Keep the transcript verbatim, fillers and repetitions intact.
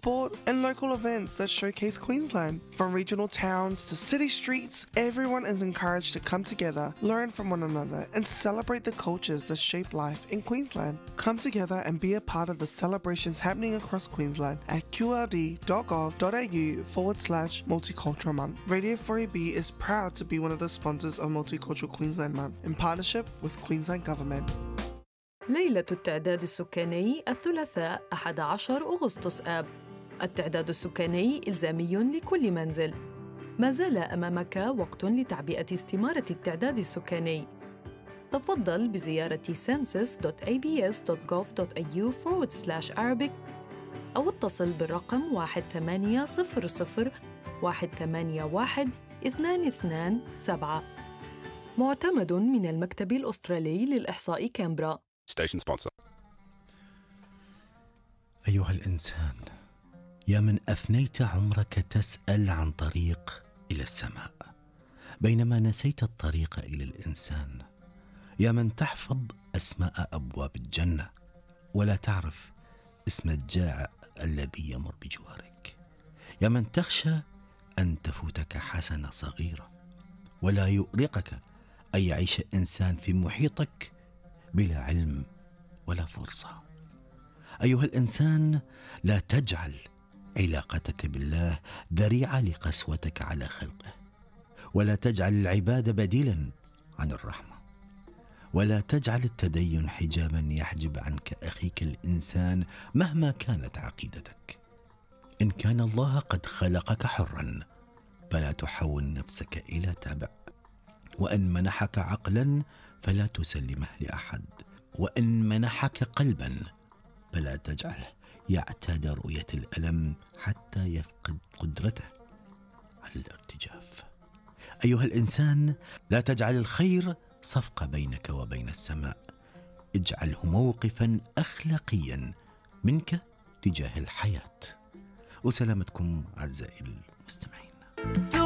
sport, and local events that showcase Queensland. From regional towns to city streets, everyone is encouraged to come together, learn from one another, and celebrate the cultures that shape life in Queensland. Come together and be a part of the celebrations happening across Queensland at qld.gov.au forward slash multicultural month. Radio four A B is proud to be one of the sponsors of Multicultural Queensland Month in partnership with Queensland Government. ليلة التعداد السكاني الثلاثاء أحد عشر أغسطس آب. التعداد السكاني إلزامي لكل منزل. ما زال أمامك وقت لتعبئة استمارة التعداد السكاني. تفضل بزيارة census.abs.gov.au forward slash Arabic أو اتصل بالرقم واحد ثمانية صفر صفر واحد ثمانية واحد اثنان اثنان سبعة. معتمد من المكتب الأسترالي للإحصاء كامبرا. Station sponsor. أيها الإنسان، يا من أفنيت عمرك تسأل عن طريق إلى السماء بينما نسيت الطريق إلى الإنسان، يا من تحفظ أسماء أبواب الجنة ولا تعرف اسم الجائع الذي يمر بجوارك، يا من تخشى أن تفوتك حسنة صغيرة ولا يؤرقك أن يعيش إنسان في محيطك بلا علم ولا فرصة. أيها الإنسان، لا تجعل علاقتك بالله ذريعة لقسوتك على خلقه، ولا تجعل العبادة بديلا عن الرحمة، ولا تجعل التدين حجابا يحجب عنك أخيك الإنسان مهما كانت عقيدتك. إن كان الله قد خلقك حرا فلا تحول نفسك إلى تبع، وإن منحك عقلا فلا تسلمه لأحد، وإن منحك قلبا فلا تجعله يعتاد رؤية الألم حتى يفقد قدرته على الارتجاف. أيها الإنسان، لا تجعل الخير صفقة بينك وبين السماء، اجعله موقفا أخلاقيا منك تجاه الحياة. وسلامتكم أعزائي المستمعين.